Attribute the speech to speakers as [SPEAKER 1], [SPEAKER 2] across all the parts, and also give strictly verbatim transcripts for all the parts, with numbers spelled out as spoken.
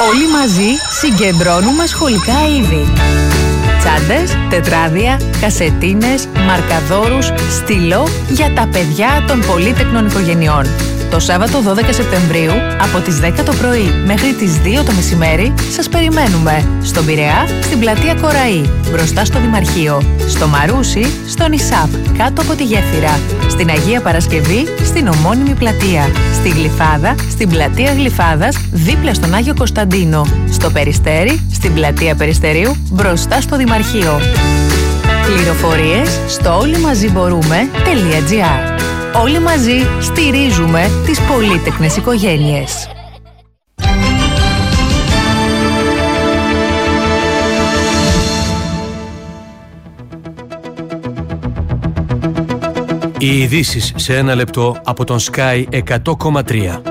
[SPEAKER 1] Όλοι μαζί συγκεντρώνουμε σχολικά είδη. Τσάντες, τετράδια, κασετίνες, μαρκαδόρους, στυλό για τα παιδιά των πολύτεκνων οικογενειών. Το Σάββατο δώδεκα Σεπτεμβρίου από τις δέκα το πρωί μέχρι τις δύο το μεσημέρι σας περιμένουμε στον Πειραιά, στην πλατεία Κοραή, μπροστά στο Δημαρχείο, στο Μαρούσι, στον Ισάπ, κάτω από τη γέφυρα, στην Αγία Παρασκευή, στην ομώνυμη πλατεία, στη Γλυφάδα, στην πλατεία Γλυφάδας, δίπλα στον Άγιο Κωνσταντίνο, στο Περιστέρι, στην πλατεία Περιστερίου, μπροστά στο Δημαρχείο. Πληροφορίες στο όλοιμαζιμπορούμε.gr. Όλοι μαζί στηρίζουμε τις πολύτεκνες οικογένειες.
[SPEAKER 2] Οι ειδήσεις σε ένα λεπτό από τον Sky εκατό κόμμα τρία.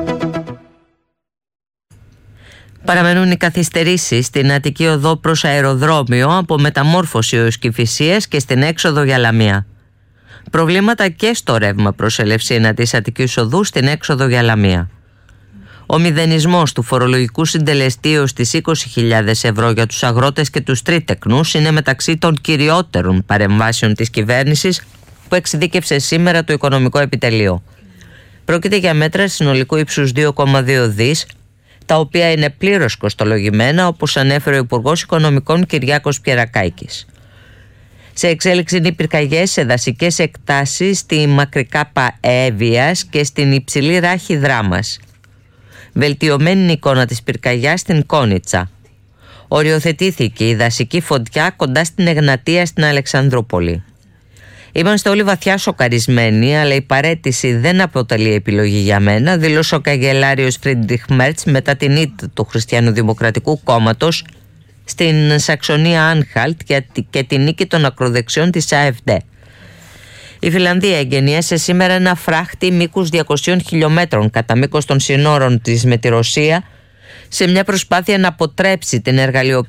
[SPEAKER 3] Παραμένουν οι καθυστερήσεις στην Αττική Οδό προς αεροδρόμιο από μεταμόρφωση ως Κηφισίας και στην έξοδο για Λαμία. Προβλήματα και στο ρεύμα προς Ελευσίνα της Αττικής Οδού στην έξοδο για Λαμία. Ο μηδενισμός του φορολογικού συντελεστή ως τις είκοσι χιλιάδες ευρώ για τους αγρότες και τους τρίτεκνους είναι μεταξύ των κυριότερων παρεμβάσεων της κυβέρνησης που εξειδίκευσε σήμερα το Οικονομικό Επιτελείο. Πρόκειται για μέτρα συνολικού ύψους δύο κόμμα δύο δις, τα οποία είναι πλήρως κοστολογημένα, όπως ανέφερε ο Υπουργός Οικονομικών Κυριάκος Πιερακάκης. Σε εξέλιξη είναι οι πυρκαγιές σε δασικές εκτάσεις στη Μακρικάπα Εύβοιας και στην Υψηλή Ράχη Δράμας. Βελτιωμένη είναι η εικόνα της πυρκαγιάς στην Κόνιτσα. Οριοθετήθηκε η δασική φωτιά κοντά στην Εγνατία στην Αλεξανδρούπολη. Είμαστε όλοι βαθιά σοκαρισμένοι, αλλά η παραίτηση δεν αποτελεί επιλογή για μένα, δήλωσε ο καγκελάριος Φρίντριχ Μέρτς μετά την ήττα του Χριστιανοδημοκρατικού Κόμματος στην Σαξονία Άνχαλτ και τη νίκη των ακροδεξιών της AfD. Η Φιλανδία εγγενίασε σήμερα ένα φράχτη μήκους διακοσίων χιλιόμετρων κατά μήκος των συνόρων της με τη Ρωσία, σε μια προσπάθεια να αποτρέψει την εργαλειοποίηση